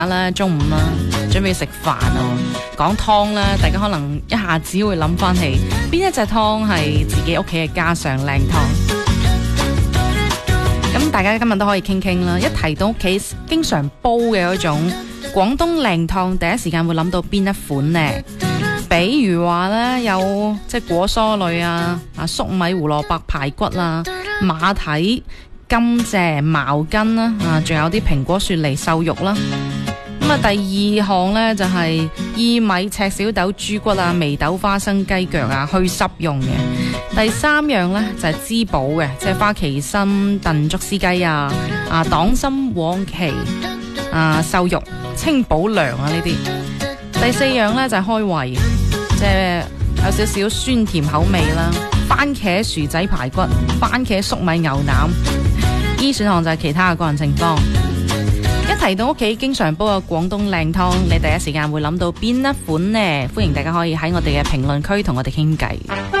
啦，中午啦，準備食飯啊。講湯啦，大家可能一下子會諗翻起邊一隻湯係自己屋企嘅家常靚湯。咁大家今日都可以傾傾啦。一提到屋企經常煲嘅嗰種廣東靚湯，第一時間會諗到邊一款呢？比如話呢，有即係果蔬類啊，粟米、胡蘿蔔、排骨啦、馬蹄、甘蔗、茅根啦，仲有啲蘋果、雪梨、瘦肉啦。咁啊，第二項呢，就係薏米、赤小豆、豬骨啊、眉豆、花生、雞腳啊，去濕用嘅。第三樣呢，就係滋補嘅，即係花旗參、燉竹絲雞啊、黨參、黃芪、瘦肉、清補涼啊呢啲。第四樣呢，就係開胃，即係有少少酸甜口味啦。番茄薯仔排骨、番茄粟米牛腩。E 選項就係其他嘅個人情況。一提到屋企經常煲嘅廣東靚湯，你第一時間會諗到邊一款呢？歡迎大家可以喺我哋嘅評論區同我哋傾偈。